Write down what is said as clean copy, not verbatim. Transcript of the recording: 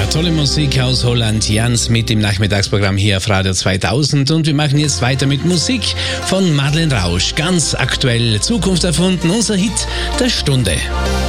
tolle Musik aus Holland. Jan Smit im Nachmittagsprogramm hier auf Radio 2000. Und wir machen jetzt weiter mit Musik von Madeleine Rausch. Ganz aktuell, Zukunft erfunden, unser Hit der Stunde.